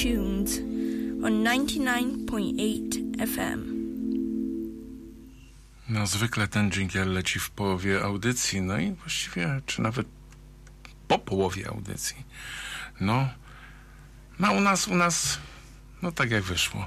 Tunes on 99.8 FM. No zwykle ten dżingiel leci w połowie audycji, no i właściwie, czy nawet po połowie audycji. No u nas, no tak jak wyszło.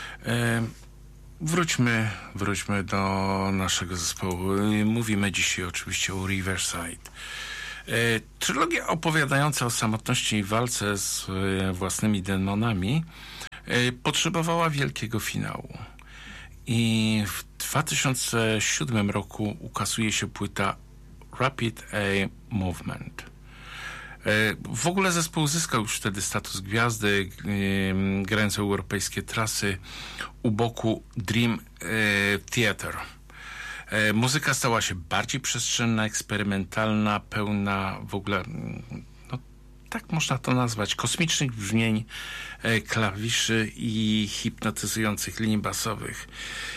Wróćmy do naszego zespołu. Mówimy dzisiaj oczywiście o Riverside. Trylogia opowiadająca o samotności i walce z własnymi demonami potrzebowała wielkiego finału. I w 2007 roku ukazuje się płyta Rapid Eye Movement. W ogóle zespół zyskał już wtedy status gwiazdy, grając europejskie trasy u boku Dream Theater. Muzyka stała się bardziej przestrzenna, eksperymentalna, pełna w ogóle, no tak można to nazwać, kosmicznych brzmień, klawiszy i hipnotyzujących linii basowych.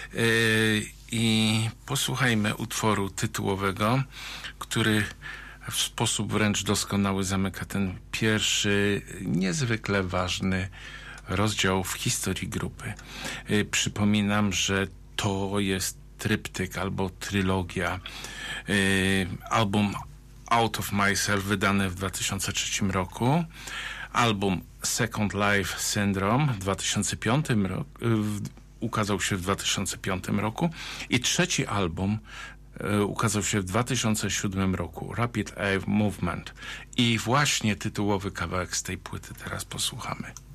I posłuchajmy utworu tytułowego, który w sposób wręcz doskonały zamyka ten pierwszy, niezwykle ważny rozdział w historii grupy. Przypominam, że to jest tryptyk albo trylogia, album Out of Myself wydany w 2003 roku, album Second Life Syndrome w 2005 roku, ukazał się w 2005 roku i trzeci album ukazał się w 2007 roku, Rapid Eye Movement. I właśnie tytułowy kawałek z tej płyty teraz posłuchamy.